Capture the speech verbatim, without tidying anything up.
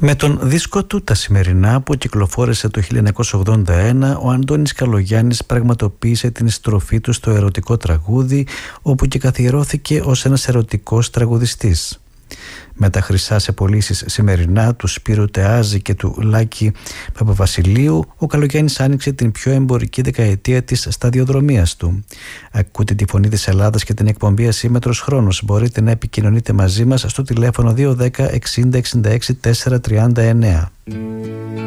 Με τον δίσκο του «Τα σημερινά» που κυκλοφόρησε το χίλια εννιακόσια ογδόντα ένα, ο Αντώνης Καλογιάννης πραγματοποίησε την στροφή του στο ερωτικό τραγούδι, όπου και καθιερώθηκε ως ένας ερωτικός τραγουδιστής. Με τα χρυσά σε πωλήσεις σημερινά του Σπύρου Τεάζη και του Λάκη Παπαβασιλείου, ο Καλογιάννης άνοιξε την πιο εμπορική δεκαετία της σταδιοδρομίας του. Ακούτε τη φωνή της Ελλάδας και την εκπομπή Ασύμμετρος Χρόνος. Μπορείτε να επικοινωνείτε μαζί μας στο τηλέφωνο δύο ένα μηδέν εξήντα εξήντα έξι τετρακόσια τριάντα εννέα.